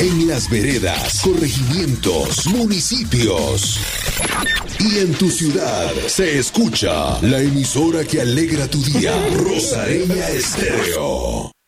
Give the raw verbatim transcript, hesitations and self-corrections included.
en las veredas, corregimientos, municipios. Y en tu ciudad se escucha la emisora que alegra tu día, Rosareña Estéreo.